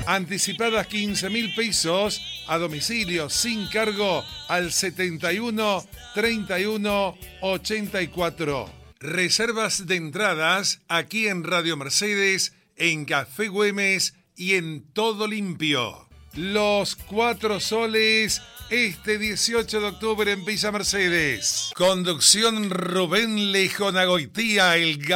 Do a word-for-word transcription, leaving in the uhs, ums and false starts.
Anticipadas quince mil pesos a domicilio sin cargo al setenta y uno, treinta y uno, ochenta y cuatro. Reservas de entradas aquí en Radio Mercedes, en Café Güemes y en Todo Limpio. Los Cuatro Soles, este dieciocho de octubre en Villa Mercedes. Conducción Rubén Lejonagoitía, el